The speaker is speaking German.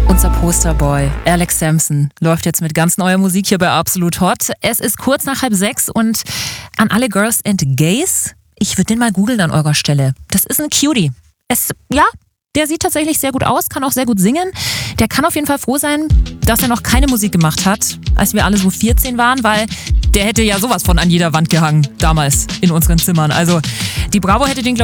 Unser Posterboy Alex Sampson läuft jetzt mit ganz neuer Musik hier bei Absolut Hot. Es ist kurz nach 5:30 und an alle Girls and Gays, ich würde den mal googeln an eurer Stelle. Das ist ein Cutie. Der sieht tatsächlich sehr gut aus, kann auch sehr gut singen. Der kann auf jeden Fall froh sein, dass er noch keine Musik gemacht hat, als wir alle so 14 waren, weil der hätte ja sowas von an jeder Wand gehangen, damals in unseren Zimmern. Also die Bravo hätte den,